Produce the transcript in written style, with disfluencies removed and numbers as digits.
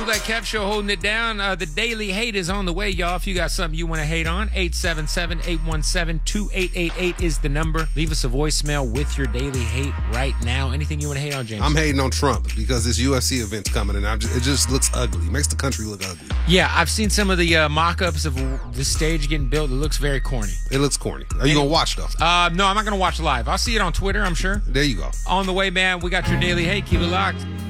Black Kev Show holding it down. The Daily Hate is on the way, y'all. If you got something you want to hate on, 877-817-2888 is the number. Leave us a voicemail with your Daily Hate right now. Anything you want to hate on, James? I'm hating on Trump because this UFC event's coming, and it just looks ugly. It makes the country look ugly. Yeah, I've seen some of the mock-ups of the stage getting built. It looks very corny. It looks corny. Are you going to watch, though? No, I'm not going to watch live. I'll see it on Twitter, I'm sure. There you go. On the way, man, we got your Daily Hate. Keep it locked.